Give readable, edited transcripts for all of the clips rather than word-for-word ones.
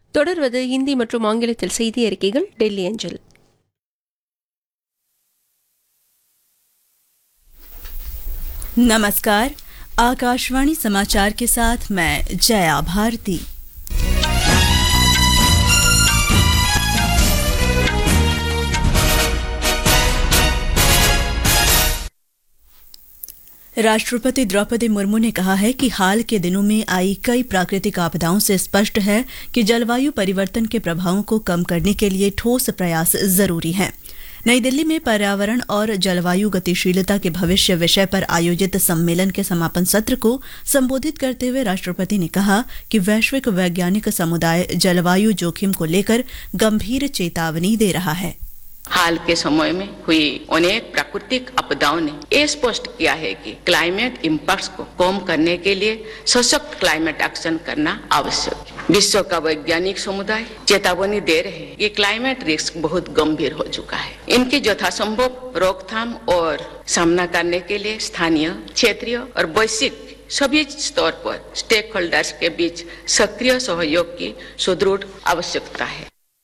தொடர்வது ஹிந்தி மற்றும் ஆங்கிலத்தில் செய்தி அறிக்கைகள் டெல்லி அஞ்சல். नमस्कार, आकाशवाणी समाचार के साथ मैं जया भारती। राष्ट्रपति द्रौपदी मुर्मू ने कहा है कि हाल के दिनों में आई कई प्राकृतिक आपदाओं से स्पष्ट है कि जलवायु परिवर्तन के प्रभावों को कम करने के लिए ठोस प्रयास जरूरी हैं। नई दिल्ली में पर्यावरण और जलवायु गतिशीलता के भविष्य विषय पर आयोजित सम्मेलन के समापन सत्र को संबोधित करते हुए राष्ट्रपति ने कहा कि वैश्विक वैज्ञानिक समुदाय जलवायु जोखिम को लेकर गंभीर चेतावनी दे रहा है। हाल के समय में हुई अनेक प्राकृतिक आपदाओं ने ये स्पष्ट किया है कि क्लाइमेट इम्पैक्ट्स को कम करने के लिए सशक्त क्लाइमेट एक्शन करना आवश्यक है। विश्व का वैज्ञानिक समुदाय चेतावनी दे रहे हैं कि क्लाइमेट रिस्क बहुत गंभीर हो चुका है। इनकी यथासंभव रोकथाम और सामना करने के लिए स्थानीय, क्षेत्रीय और वैश्विक सभी स्तर पर स्टेक होल्डर्स के बीच सक्रिय सहयोग की सुदृढ़ आवश्यकता है।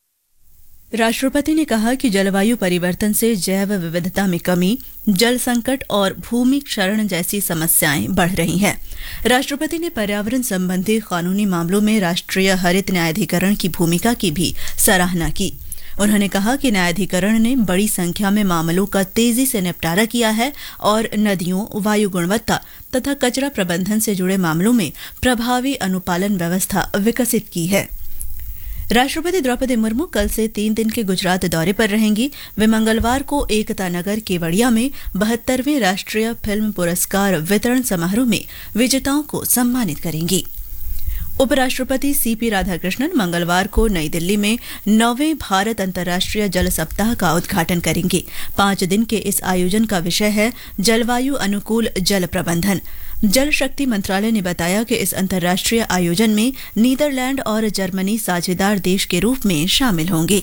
राष्ट्रपति ने कहा कि जलवायु परिवर्तन से जैव विविधता में कमी, जल संकट और भूमि क्षरण जैसी समस्याएं बढ़ रही हैं। राष्ट्रपति ने पर्यावरण संबंधी कानूनी मामलों में राष्ट्रीय हरित न्यायाधिकरण की भूमिका की भी सराहना की। उन्होंने कहा कि न्यायाधिकरण ने बड़ी संख्या में मामलों का तेजी से निपटारा किया है और नदियों, वायु गुणवत्ता तथा कचरा प्रबंधन से जुड़े मामलों में प्रभावी अनुपालन व्यवस्था विकसित की है। राष्ट्रपति द्रौपदी मुर्मू कल से 3 दिन के गुजरात दौरे पर रहेंगी। वे मंगलवार को एकता नगर केवड़िया में 72वें राष्ट्रीय फिल्म पुरस्कार वितरण समारोह में विजेताओं को सम्मानित करेंगी। उपराष्ट्रपति सीपी राधाकृष्णन मंगलवार को नई दिल्ली में 9वें भारत अंतर्राष्ट्रीय जल सप्ताह का उद्घाटन करेंगे। 5 दिन के इस आयोजन का विषय है जलवायु अनुकूल जल प्रबंधन। जल शक्ति मंत्रालय ने बताया कि इस अंतर्राष्ट्रीय आयोजन में नीदरलैंड और जर्मनी साझेदार देश के रूप में शामिल होंगे।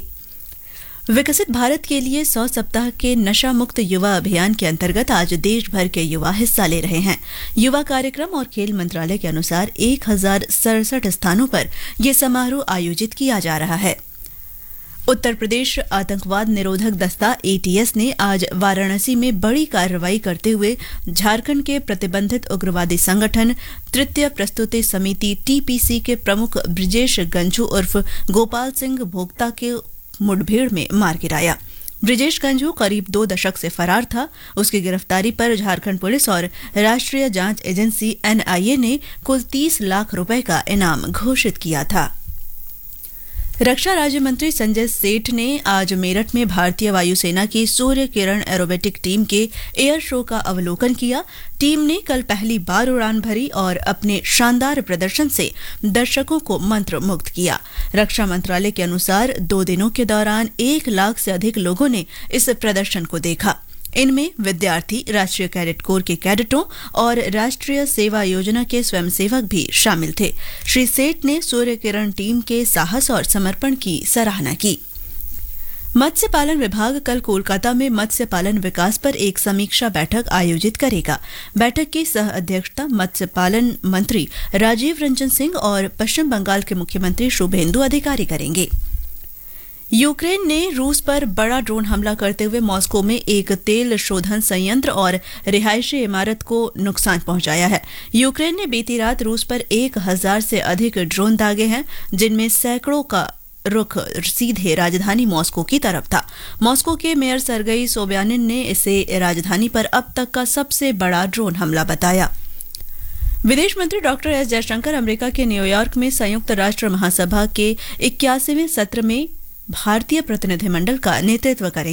विकसित भारत के लिए 100 सप्ताह के नशा मुक्त युवा अभियान के अंतर्गत आज देश भर के युवा हिस्सा ले रहे हैं। युवा कार्यक्रम और खेल मंत्रालय के अनुसार 1067 स्थानों पर यह समारोह आयोजित किया जा रहा है। उत्तर प्रदेश आतंकवाद निरोधक दस्ता ATS ने आज वाराणसी में बड़ी कार्रवाई करते हुए झारखंड के प्रतिबंधित उग्रवादी संगठन तृतीय प्रस्तुति समिति TPC के प्रमुख ब्रिजेश गंझू उर्फ गोपाल सिंह भोक्ता के मुठभेड़ में मार गिराया। ब्रिजेश गंझू करीब 2 दशक से फरार था। उसकी गिरफ्तारी पर झारखंड पुलिस और राष्ट्रीय जांच एजेंसी NIA ने कुल 30 लाख रुपए का इनाम घोषित किया था। रक्षा राज्य मंत्री संजय सेठ ने आज मेरठ में भारतीय वायुसेना की सूर्य किरण एरोबेटिक टीम के एयर शो का अवलोकन किया। टीम ने कल पहली बार उड़ान भरी और अपने शानदार प्रदर्शन से दर्शकों को मंत्रमुग्ध किया। रक्षा मंत्रालय के अनुसार 2 दिनों के दौरान 1 लाख से अधिक लोगों ने इस प्रदर्शन को देखा। इनमें विद्यार्थी, राष्ट्रीय कैडेट कोर के कैडेटों और राष्ट्रीय सेवा योजना के स्वयंसेवक भी शामिल थे। श्री सेठ ने सूर्य किरण टीम के साहस और समर्पण की सराहना की। मत्स्य पालन विभाग कल कोलकाता में मत्स्य पालन विकास पर एक समीक्षा बैठक आयोजित करेगा। बैठक की सह अध्यक्षता मत्स्य पालन मंत्री राजीव रंजन सिंह और पश्चिम बंगाल के मुख्यमंत्री शुभेंदु अधिकारी करेंगे। यूक्रेन ने रूस पर बड़ा ड्रोन हमला करते हुए मॉस्को में एक तेल शोधन संयंत्र और रिहायशी इमारत को नुकसान पहुंचाया है। यूक्रेन ने बीती रात रूस पर 1000 से अधिक ड्रोन दागे हैं, जिनमें सैकड़ों का रुख सीधे राजधानी मॉस्को की तरफ था। मॉस्को के मेयर सर्गेई सोब्यानिन ने इसे राजधानी पर अब तक का सबसे बड़ा ड्रोन हमला बताया। विदेश मंत्री डॉक्टर एस जयशंकर अमेरिका के न्यूयॉर्क में संयुक्त राष्ट्र महासभा के 81वें सत्र में भारतीय प्रतिनिधिमंडल का नेतृत्व करेंगे।